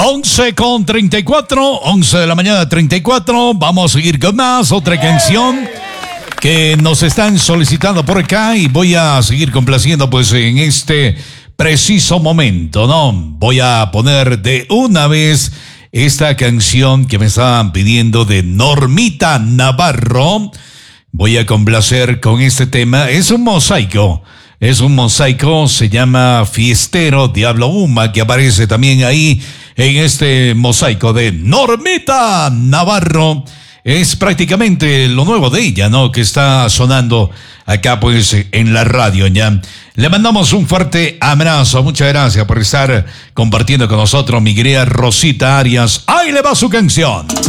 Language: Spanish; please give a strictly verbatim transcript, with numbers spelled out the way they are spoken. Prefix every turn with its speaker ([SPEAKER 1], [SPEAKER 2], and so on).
[SPEAKER 1] once con treinta y cuatro, once de la mañana treinta y cuatro. Vamos a seguir con más, otra canción que nos están solicitando por acá y voy a seguir complaciendo pues en este preciso momento, ¿no? Voy a poner de una vez esta canción que me estaban pidiendo de Normita Navarro. Voy a complacer con este tema. Es un mosaico. Es un mosaico, se llama Fiestero Diablo Uma, que aparece también ahí en este mosaico de Normita Navarro. Es prácticamente lo nuevo de ella, ¿no? Que está sonando acá, pues, en la radio, ¿ya? Le mandamos un fuerte abrazo. Muchas gracias por estar compartiendo con nosotros, mi querida Rosita Arias. ¡Ahí le va su canción!